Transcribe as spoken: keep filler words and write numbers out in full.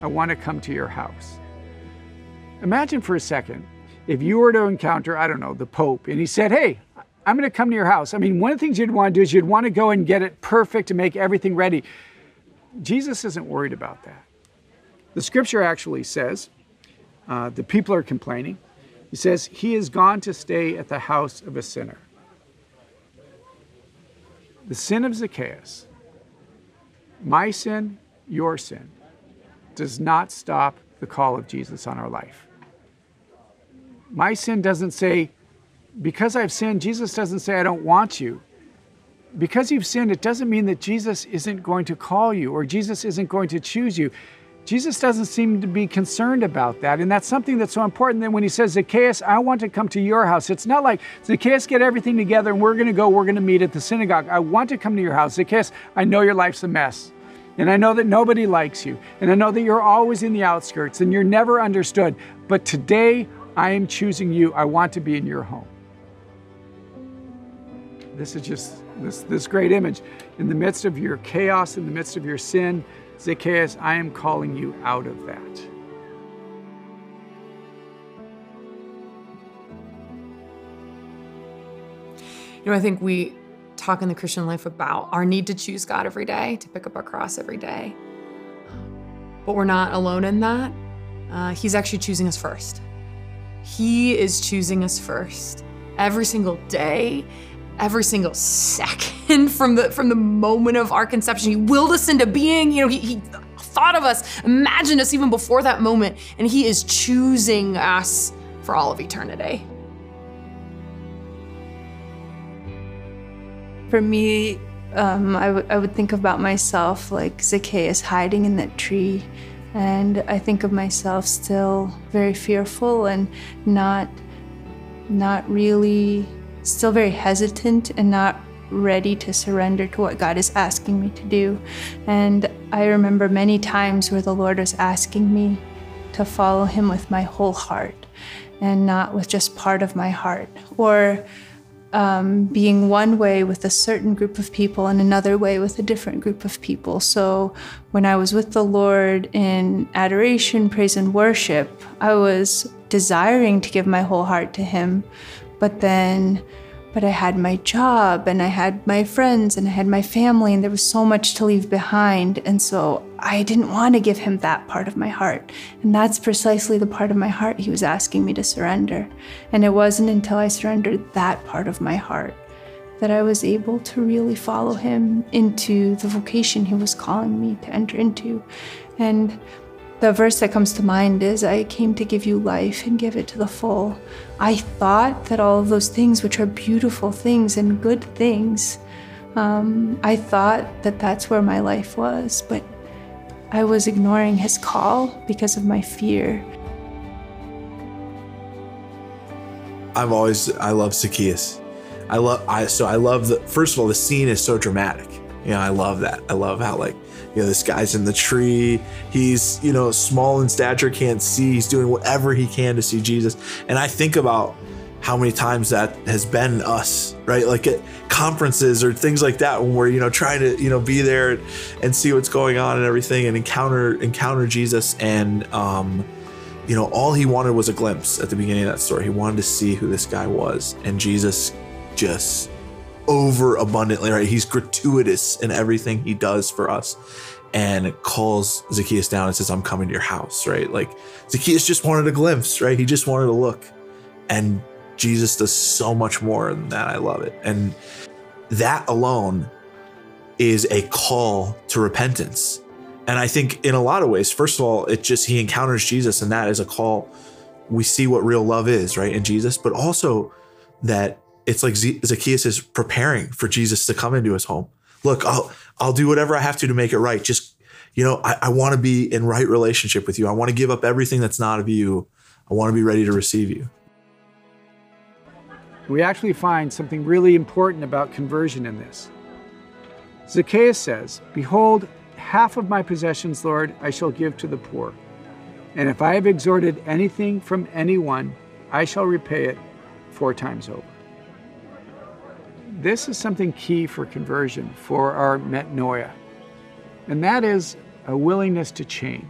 I want to come to your house. Imagine for a second, if you were to encounter, I don't know, the Pope, and he said, hey, I'm going to come to your house. I mean, one of the things you'd want to do is you'd want to go and get it perfect and make everything ready. Jesus isn't worried about that. The scripture actually says, uh, the people are complaining. He says, he is gone to stay at the house of a sinner. The sin of Zacchaeus, my sin, your sin, does not stop the call of Jesus on our life. My sin doesn't say, because I've sinned, Jesus doesn't say, I don't want you. Because you've sinned, it doesn't mean that Jesus isn't going to call you or Jesus isn't going to choose you. Jesus doesn't seem to be concerned about that. And that's something that's so important that when he says, Zacchaeus, I want to come to your house. It's not like, Zacchaeus, get everything together and we're going to go, we're going to meet at the synagogue. I want to come to your house. Zacchaeus, I know your life's a mess. And I know that nobody likes you. And I know that you're always in the outskirts and you're never understood. But today, I am choosing you. I want to be in your home. This is just this, this great image. In the midst of your chaos, in the midst of your sin, Zacchaeus, I am calling you out of that. You know, I think we talk in the Christian life about our need to choose God every day, to pick up our cross every day. But we're not alone in that. Uh, he's actually choosing us first. He is choosing us first every single day, every single second from the from the moment of our conception. He willed us into being. You know, he, he thought of us, imagined us even before that moment, and he is choosing us for all of eternity. For me, um, I, w I would think about myself like Zacchaeus hiding in that tree. And I think of myself still very fearful and not, not really, still very hesitant and not ready to surrender to what God is asking me to do. And I remember many times where the Lord was asking me to follow him with my whole heart and not with just part of my heart, or Um, being one way with a certain group of people and another way with a different group of people. So when I was with the Lord in adoration, praise, and worship, I was desiring to give my whole heart to him, but then, but I had my job and I had my friends and I had my family and there was so much to leave behind. And so I didn't want to give him that part of my heart. And that's precisely the part of my heart he was asking me to surrender. And it wasn't until I surrendered that part of my heart that I was able to really follow him into the vocation he was calling me to enter into. And the verse that comes to mind is, I came to give you life and give it to the full. I thought that all of those things, which are beautiful things and good things, um, I thought that that's where my life was, but I was ignoring his call because of my fear. I've always, I love Zacchaeus. I love, I, so I love the, first of all, the scene is so dramatic. You know, I love that. I love how, like, you know, this guy's in the tree. He's, you know, small in stature, can't see. He's doing whatever he can to see Jesus. And I think about how many times that has been us, right? Like at conferences or things like that, when we're, you know, trying to, you know, be there and see what's going on and everything and encounter, encounter Jesus. And, um, you know, all he wanted was a glimpse at the beginning of that story. He wanted to see who this guy was. And Jesus just over abundantly, right? He's gratuitous in everything he does for us, and calls Zacchaeus down and says, I'm coming to your house, right? Like Zacchaeus just wanted a glimpse, right? He just wanted to look, and Jesus does so much more than that. I love it. And that alone is a call to repentance. And I think in a lot of ways, first of all, it just, he encounters Jesus, and that is a call. We see what real love is, right? In Jesus, but also that it's like Zacchaeus is preparing for Jesus to come into his home. Look, I'll, I'll do whatever I have to to make it right. Just, you know, I, I want to be in right relationship with you. I want to give up everything that's not of you. I want to be ready to receive you. We actually find something really important about conversion in this. Zacchaeus says, behold, half of my possessions, Lord, I shall give to the poor. And if I have extorted anything from anyone, I shall repay it four times over. This is something key for conversion, for our metanoia, and that is a willingness to change.